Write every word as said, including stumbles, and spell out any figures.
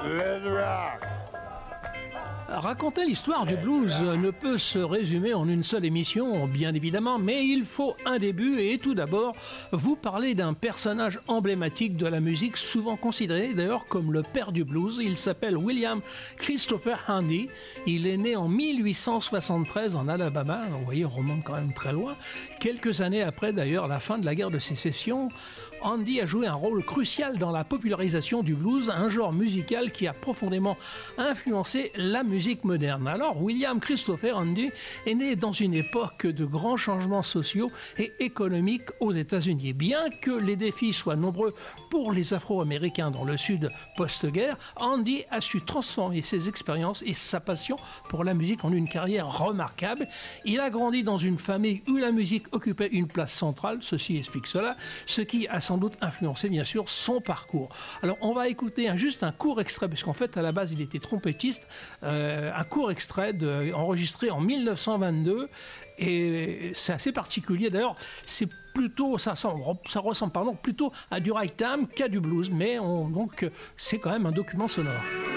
Let's rock. Raconter l'histoire du blues ne peut se résumer en une seule émission, bien évidemment, mais il faut un début et tout d'abord vous parler d'un personnage emblématique de la musique, souvent considéré d'ailleurs comme le père du blues. Il s'appelle William Christopher Handy. Il est né en mille huit cent soixante-treize en Alabama. Vous voyez, on remonte quand même très loin. Quelques années après d'ailleurs la fin de la guerre de sécession, Handy a joué un rôle crucial dans la popularisation du blues, un genre musical qui a profondément influencé la musique moderne. Alors, William Christopher Handy est né dans une époque de grands changements sociaux et économiques aux États-Unis. Bien que les défis soient nombreux pour les Afro-Américains dans le Sud post-guerre, Handy a su transformer ses expériences et sa passion pour la musique en une carrière remarquable. Il a grandi dans une famille où la musique occupait une place centrale, ceci explique cela, ce qui a sans doute influencé bien sûr son parcours. Alors on va écouter un, juste un court extrait, parce qu'en fait à la base il était trompettiste, euh, un court extrait de, enregistré en mille neuf cent vingt-deux, et c'est assez particulier. D'ailleurs c'est plutôt, ça, ça, ça ressemble pardon, plutôt à du ragtime qu'à du blues, mais on, donc c'est quand même un document sonore.